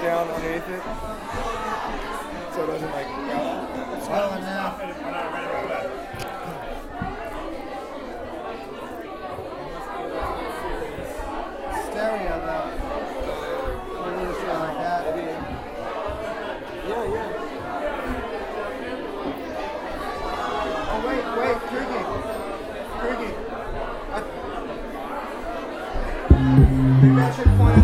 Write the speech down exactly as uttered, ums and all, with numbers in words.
down underneath it, so it doesn't like. It's going now. Stereo though. What do you feel like that? Yeah, yeah. Oh wait, wait, Krigi. Krigi. I think I should point